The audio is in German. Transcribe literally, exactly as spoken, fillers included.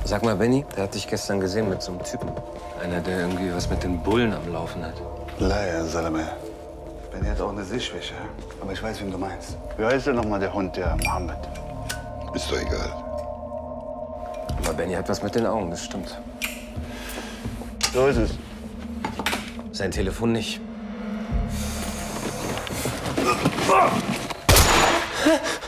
Sag mal, Benny, der hat dich gestern gesehen mit so einem Typen. Einer, der irgendwie was mit den Bullen am Laufen hat. Leier, Salame. Benny hat auch eine Sehschwäche, aber ich weiß, wen du meinst. Wie heißt denn nochmal der Hund, der Mohammed? Ist doch egal. Aber Benny hat was mit den Augen, das stimmt. So ist es. Sein Telefon nicht.